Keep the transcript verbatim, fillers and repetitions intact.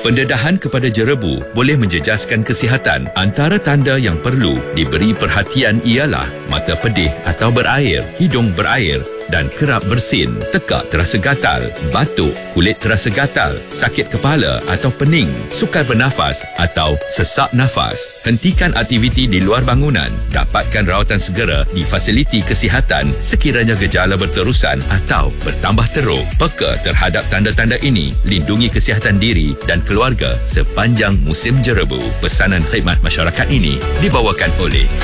Pendedahan kepada jerebu boleh menjejaskan kesihatan. Antara tanda yang perlu diberi perhatian ialah mata pedih atau berair, hidung berair dan kerap bersin, tekak terasa gatal, batuk, kulit terasa gatal, sakit kepala atau pening, sukar bernafas atau sesak nafas. Hentikan aktiviti di luar bangunan. Dapatkan rawatan segera di fasiliti kesihatan sekiranya gejala berterusan atau bertambah teruk. Peka terhadap tanda-tanda ini. Lindungi kesihatan diri dan keluarga sepanjang musim jerebu. Pesanan khidmat masyarakat ini dibawakan oleh